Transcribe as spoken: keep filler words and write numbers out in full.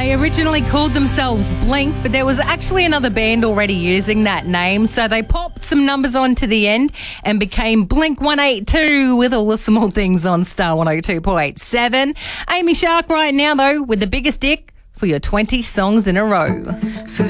They originally called themselves Blink, but there was actually another band already using that name, so they popped some numbers onto the end and became Blink one eighty-two with all the small things on Star one oh two point seven. Amy Shark right now, though, with the biggest dick for your twenty songs in a row.